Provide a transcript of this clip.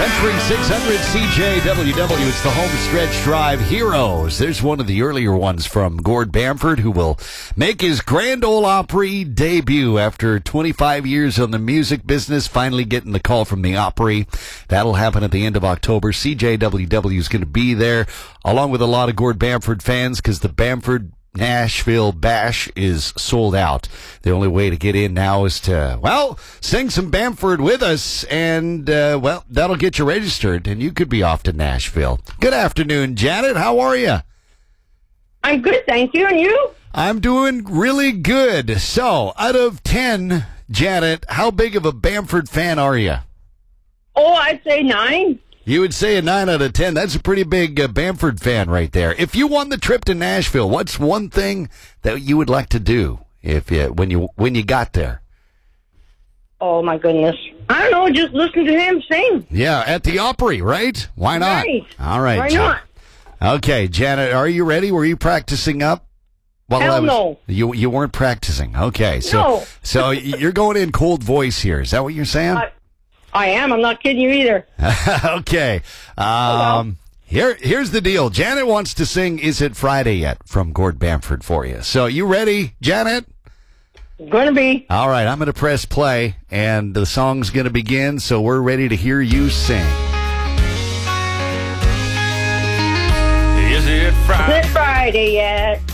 Entering 600 CJWW, it's the home stretch drive heroes. There's one of the earlier ones from Gord Bamford, who will make his Grand Ole Opry debut after 25 years on the music business, finally getting the call from the Opry. That'll happen at the end of October. CJWW is going to be there, along with a lot of Gord Bamford fans, because the Bamford Nashville Bash is sold out. The only way to get in now is to, sing some Bamford with us, and, that'll get you registered, and you could be off to Nashville. Good afternoon, Janet. How are you? I'm good, thank you. And you? I'm doing really good. So, out of 10, Janet, how big of a Bamford fan are you? Oh, I'd say 9. You would say a 9 out of 10. That's a pretty big Bamford fan right there. If you won the trip to Nashville, what's one thing that you would like to do when you got there? Oh, my goodness. I don't know, just listen to him sing. Yeah, at the Opry, right? Why not? Right. All right. Why not? Okay, Janet, are you ready? Were you practicing up? Hell no. You weren't practicing. Okay, No. so you're going in cold voice here. Is that what you're saying? I am. I'm not kidding you either. Okay. Here's the deal. Janet wants to sing Is It Friday Yet from Gord Bamford for you. So you ready, Janet? Going to be. All right. I'm going to press play, and the song's going to begin, so we're ready to hear you sing. Is it Friday? Is it Friday yet?